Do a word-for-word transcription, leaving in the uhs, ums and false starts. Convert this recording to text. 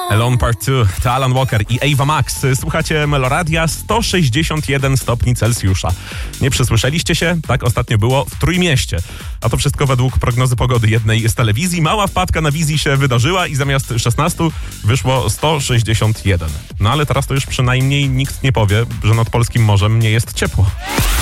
Alone Part two, to Alan Walker i Ava Max. Słuchacie Meloradia, sto sześćdziesiąt jeden stopni Celsjusza. Nie przesłyszeliście się? Tak ostatnio było w Trójmieście. A to wszystko według prognozy pogody jednej z telewizji. Mała wpadka na wizji się wydarzyła i zamiast szesnastu wyszło sto sześćdziesiąt jeden. No ale teraz to już przynajmniej nikt nie powie, że nad polskim morzem nie jest ciepło.